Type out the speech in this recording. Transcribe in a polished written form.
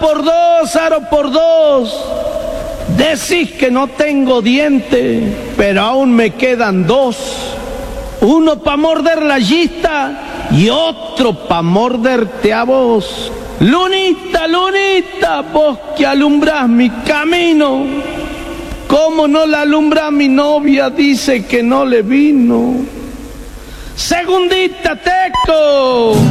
aro por dos. Decís que no tengo dientes, pero aún me quedan dos. Uno pa' morder la yista y otro pa' morderte a vos. Lunita, lunita, vos que alumbrás mi camino, ¿cómo no la alumbra mi novia? Dice que no le vino. Segundita, Teco.